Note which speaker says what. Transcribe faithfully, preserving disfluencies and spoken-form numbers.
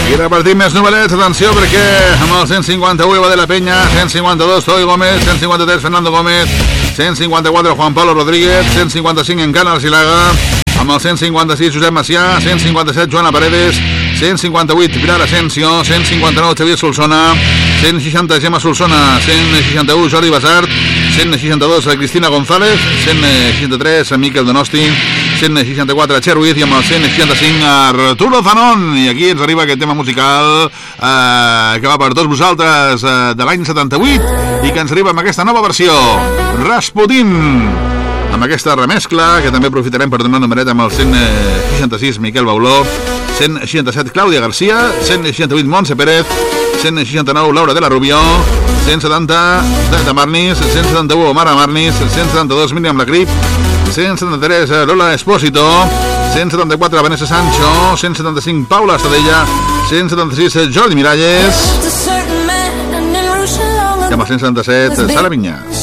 Speaker 1: I repartim més numerets, atenció, perquè amb el cent cinquanta-u Eva de la Peña, cent cinquanta-dos Toy Gómez, cent cinquanta-tres Fernando Gómez, cent cinquanta-quatre Juan Pablo Rodríguez, cent cinquanta-cinc Encana Arcilaga, amb el cent cinquanta-sis Josep Macià, cent cinquanta-set Joana Paredes, cent cinquanta-vuit Pilar Asensio, cent cinquanta-nou Xavier Solsona, cent seixanta Gemma Solsona, cent seixanta-u Jordi Basart, cent seixanta-dos Cristina González, cent seixanta-tres Miquel Donosti, cent seixanta-quatre Txer Ruiz i amb el cent seixanta-cinc Arturo Zanón. I aquí ens arriba aquest tema musical eh, que va per tots vosaltres eh, de l'any setanta-vuit i que ens arriba amb aquesta nova versió, Rasputin, amb aquesta remescla que també aprofitarem per donar numeret amb el cent seixanta-sis Miquel Bauló, cent seixanta-set Clàudia Garcia, cent seixanta-vuit Montse Pérez, cent seixanta-nou Laura de la Rubio, cent setanta de Marnis, cent setanta-u Omar Marnis, cent setanta-dos Míriam Lacrip, cent setanta-tres Lola Espósito, cent setanta-quatre Vanessa Sancho, cent setanta-cinc Paula Estadella, cent setanta-sis Jordi Miralles i amb el cent setanta-set Sara Vinyas.